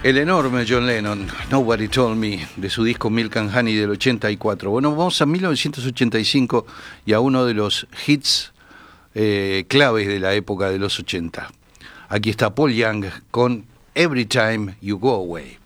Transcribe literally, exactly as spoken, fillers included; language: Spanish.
El enorme John Lennon, Nobody Told Me, de su disco Milk and Honey del ochenta y cuatro. Bueno, vamos a mil novecientos ochenta y cinco y a uno de los hits eh, claves de la época de los ochenta. Aquí está Paul Young con Every Time You Go Away.